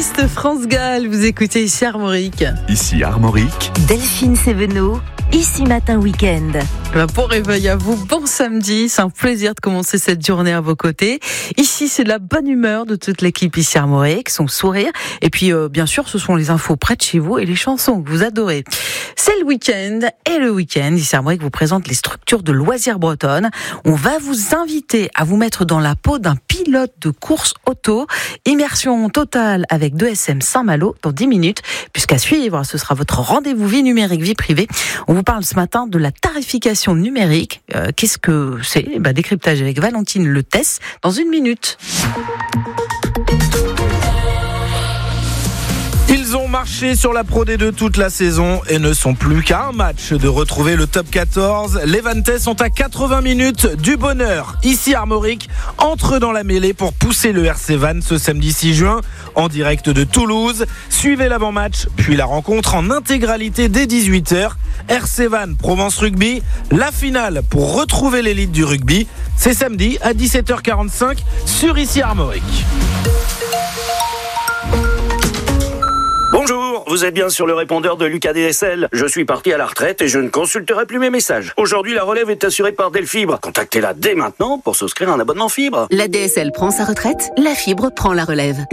Baptiste, France Gall, vous écoutez ici Armorique. Ici Armorique. Delphine Sévenot, ici Matin Week-end. Bon réveil à vous, bon samedi, c'est un plaisir de commencer cette journée à vos côtés. Ici, c'est la bonne humeur de toute l'équipe ici Armorique, son sourire. Et puis, bien sûr, ce sont les infos près de chez vous et les chansons que vous adorez. C'est le week-end, et le week-end, ici Armorique vous présente les structures de loisirs bretonnes. On va vous inviter à vous mettre dans la peau d'un pilote de course auto. Immersion totale avec 2SM Saint-Malo dans 10 minutes. Puisqu'à suivre, ce sera votre rendez-vous vie numérique, vie privée. On vous parle ce matin de la tarification numérique. Qu'est-ce que c'est ? Décryptage avec Valentine Letesse dans 1 minute. Ils ont marché sur la Pro D2 toute la saison et ne sont plus qu'à un match de retrouver le top 14. Les Vantais sont à 80 minutes du bonheur. Ici Armorique entre dans la mêlée pour pousser le RC Vannes ce samedi 6 juin en direct de Toulouse. Suivez l'avant-match, puis la rencontre en intégralité dès 18h. RC Vannes Provence Rugby, la finale pour retrouver l'élite du rugby. C'est samedi à 17h45 sur Ici Armorique. Bonjour, vous êtes bien sur le répondeur de Lucas DSL. Je suis parti à la retraite et je ne consulterai plus mes messages. Aujourd'hui, la relève est assurée par Delfibre. Contactez-la dès maintenant pour souscrire un abonnement fibre. La DSL prend sa retraite, la fibre prend la relève.